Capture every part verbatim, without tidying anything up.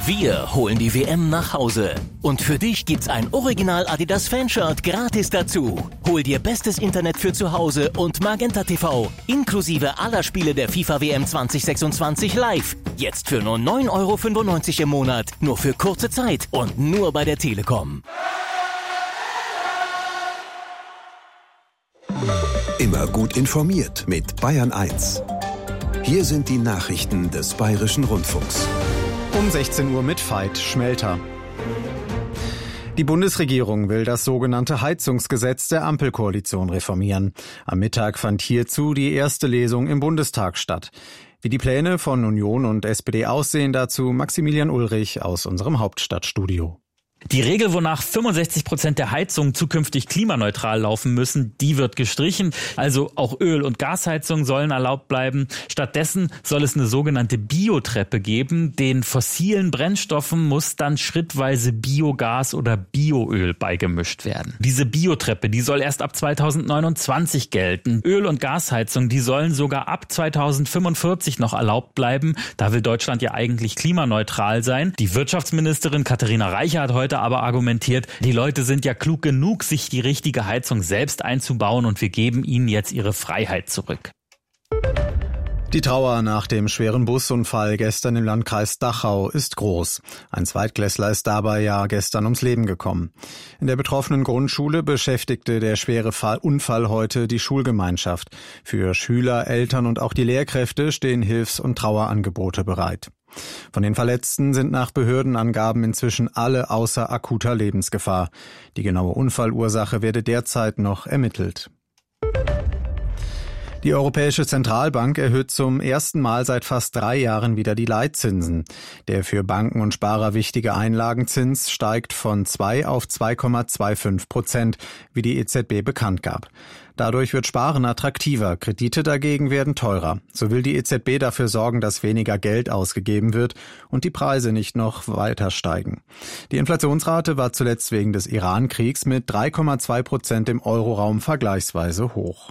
Wir holen die W M nach Hause. Und für dich gibt's ein Original Adidas Fanshirt gratis dazu. Hol dir bestes Internet für zu Hause und Magenta T V inklusive aller Spiele der FIFA W M zwanzig sechsundzwanzig live. Jetzt für nur neun Euro fünfundneunzig im Monat. Nur für kurze Zeit und nur bei der Telekom. Immer gut informiert mit Bayern eins. Hier sind die Nachrichten des Bayerischen Rundfunks. Um sechzehn Uhr mit Veit Schmelter. Die Bundesregierung will das sogenannte Heizungsgesetz der Ampelkoalition reformieren. Am Mittag fand hierzu die erste Lesung im Bundestag statt. Wie die Pläne von Union und S P D aussehen, dazu Maximilian Ulrich aus unserem Hauptstadtstudio. Die Regel, wonach fünfundsechzig Prozent der Heizungen zukünftig klimaneutral laufen müssen, die wird gestrichen. Also auch Öl- und Gasheizungen sollen erlaubt bleiben. Stattdessen soll es eine sogenannte Biotreppe geben. Den fossilen Brennstoffen muss dann schrittweise Biogas oder Bioöl beigemischt werden. Diese Biotreppe, die soll erst ab zweitausendneunundzwanzig gelten. Öl- und Gasheizungen, die sollen sogar ab zweitausendfünfundvierzig noch erlaubt bleiben. Da will Deutschland ja eigentlich klimaneutral sein. Die Wirtschaftsministerin Katharina Reiche hat heute aber argumentiert, die Leute sind ja klug genug, sich die richtige Heizung selbst einzubauen und wir geben ihnen jetzt ihre Freiheit zurück. Die Trauer nach dem schweren Busunfall gestern im Landkreis Dachau ist groß. Ein Zweitklässler ist dabei ja gestern ums Leben gekommen. In der betroffenen Grundschule beschäftigte der schwere Unfall heute die Schulgemeinschaft. Für Schüler, Eltern und auch die Lehrkräfte stehen Hilfs- und Trauerangebote bereit. Von den Verletzten sind nach Behördenangaben inzwischen alle außer akuter Lebensgefahr. Die genaue Unfallursache werde derzeit noch ermittelt. Die Europäische Zentralbank erhöht zum ersten Mal seit fast drei Jahren wieder die Leitzinsen. Der für Banken und Sparer wichtige Einlagenzins steigt von zwei auf zwei Komma fünfundzwanzig Prozent, wie die E Z B bekannt gab. Dadurch wird Sparen attraktiver, Kredite dagegen werden teurer. So will die E Z B dafür sorgen, dass weniger Geld ausgegeben wird und die Preise nicht noch weiter steigen. Die Inflationsrate war zuletzt wegen des Iran-Kriegs mit drei Komma zwei Prozent im Euroraum vergleichsweise hoch.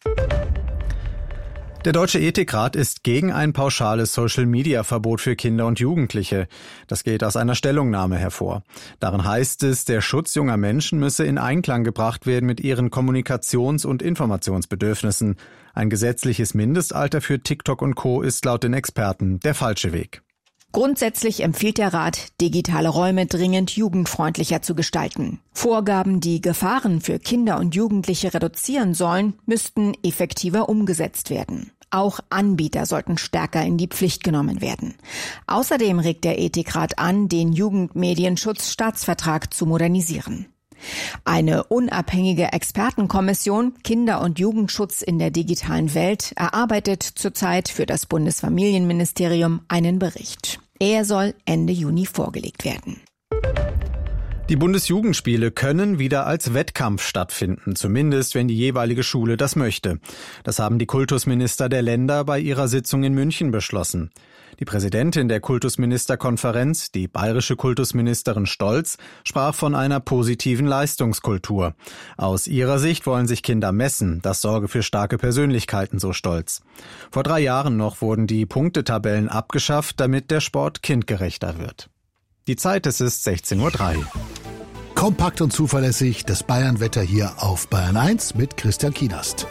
Der Deutsche Ethikrat ist gegen ein pauschales Social-Media-Verbot für Kinder und Jugendliche. Das geht aus einer Stellungnahme hervor. Darin heißt es, der Schutz junger Menschen müsse in Einklang gebracht werden mit ihren Kommunikations- und Informationsbedürfnissen. Ein gesetzliches Mindestalter für TikTok und Co. ist laut den Experten der falsche Weg. Grundsätzlich empfiehlt der Rat, digitale Räume dringend jugendfreundlicher zu gestalten. Vorgaben, die Gefahren für Kinder und Jugendliche reduzieren sollen, müssten effektiver umgesetzt werden. Auch Anbieter sollten stärker in die Pflicht genommen werden. Außerdem regt der Ethikrat an, den Jugendmedienschutzstaatsvertrag zu modernisieren. Eine unabhängige Expertenkommission Kinder- und Jugendschutz in der digitalen Welt erarbeitet zurzeit für das Bundesfamilienministerium einen Bericht. Er soll Ende Juni vorgelegt werden. Die Bundesjugendspiele können wieder als Wettkampf stattfinden, zumindest wenn die jeweilige Schule das möchte. Das haben die Kultusminister der Länder bei ihrer Sitzung in München beschlossen. Die Präsidentin der Kultusministerkonferenz, die bayerische Kultusministerin Stolz, sprach von einer positiven Leistungskultur. Aus ihrer Sicht wollen sich Kinder messen, das sorge für starke Persönlichkeiten, so Stolz. Vor drei Jahren noch wurden die Punktetabellen abgeschafft, damit der Sport kindgerechter wird. Die Zeit, es ist sechzehn Uhr drei. Kompakt und zuverlässig das Bayern-Wetter hier auf Bayern eins mit Christian Kienast.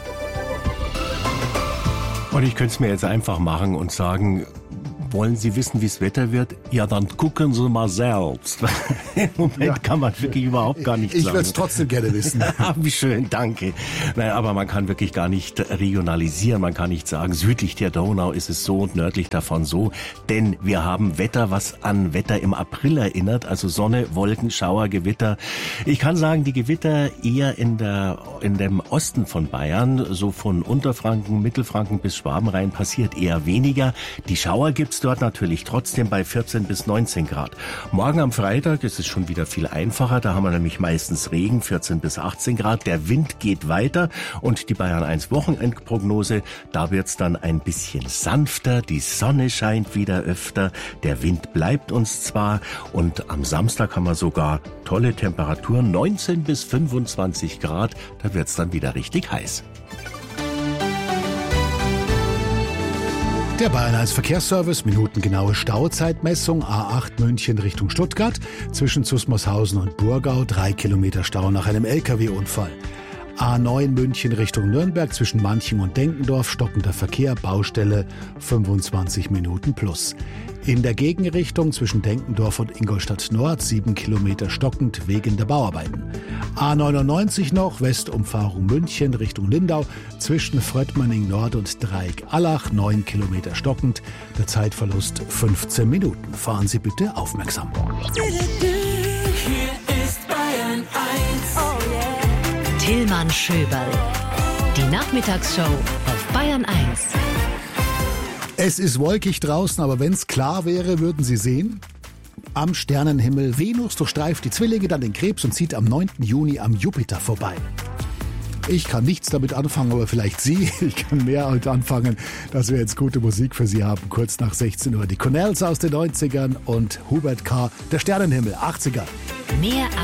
Und ich könnte es mir jetzt einfach machen und sagen, wollen Sie wissen, wie das Wetter wird? Ja, dann gucken Sie mal selbst. Im Moment ja. kann man wirklich überhaupt gar nicht ich sagen. Ich würde es trotzdem gerne wissen. Wie schön, danke. Nein, aber man kann wirklich gar nicht regionalisieren. Man kann nicht sagen, südlich der Donau ist es so und nördlich davon so. Denn wir haben Wetter, was an Wetter im April erinnert. Also Sonne, Wolken, Schauer, Gewitter. Ich kann sagen, die Gewitter eher in der in dem Osten von Bayern, so von Unterfranken, Mittelfranken bis Schwabenrhein passiert eher weniger. Die Schauer gibt's dort natürlich trotzdem bei vierzehn bis neunzehn Grad. Morgen am Freitag ist es schon wieder viel einfacher. Da haben wir nämlich meistens Regen, vierzehn bis achtzehn Grad. Der Wind geht weiter und die Bayern eins Wochenendprognose, da wird's dann ein bisschen sanfter. Die Sonne scheint wieder öfter. Der Wind bleibt uns zwar und am Samstag haben wir sogar tolle Temperaturen, neunzehn bis fünfundzwanzig Grad. Da wird's dann wieder richtig heiß. Der Bayern eins Verkehrsservice, minutengenaue Stauzeitmessung, A acht München Richtung Stuttgart, zwischen Zusmarshausen und Burgau, drei Kilometer Stau nach einem L K W-Unfall. A neun München Richtung Nürnberg, zwischen Manching und Denkendorf, stockender Verkehr, Baustelle, fünfundzwanzig Minuten plus. In der Gegenrichtung zwischen Denkendorf und Ingolstadt Nord, sieben Kilometer stockend wegen der Bauarbeiten. A neunundneunzig noch, Westumfahrung München Richtung Lindau, zwischen Fröttmanning Nord und Dreieck Allach, neun Kilometer stockend, der Zeitverlust fünfzehn Minuten. Fahren Sie bitte aufmerksam. Hier ist Bayern eins. Oh yeah. Tillmann Schöberl. Die Nachmittagsshow auf Bayern eins. Es ist wolkig draußen, aber wenn es klar wäre, würden Sie sehen, am Sternenhimmel Venus durchstreift die Zwillinge, dann den Krebs und zieht am neunten Juni am Jupiter vorbei. Ich kann nichts damit anfangen, aber vielleicht Sie. Ich kann mehr damit anfangen, dass wir jetzt gute Musik für Sie haben. Kurz nach sechzehn Uhr die Cornells aus den neunzigern und Hubert K., der Sternenhimmel, achtziger. Mehr